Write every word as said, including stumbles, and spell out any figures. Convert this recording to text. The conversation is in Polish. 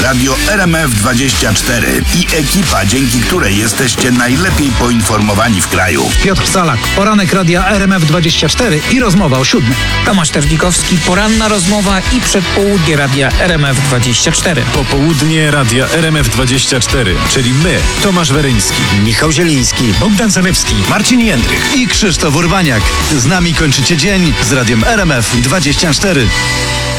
Radio R M F dwadzieścia cztery i ekipa, dzięki której jesteście najlepiej poinformowani w kraju. Piotr Salak, poranek Radia R M F dwadzieścia cztery i rozmowa o siódmej. Tomasz Terzbikowski, poranna rozmowa i przedpołudnie Radia R M F dwadzieścia cztery. Popołudnie Radia R M F dwadzieścia cztery, czyli my, Tomasz Weryński, Michał Zieliński, Bogdan Zalewski, Marcin Jędrych i Krzysztof Urbaniak. Z nami kończycie dzień z Radiem R M F dwadzieścia cztery.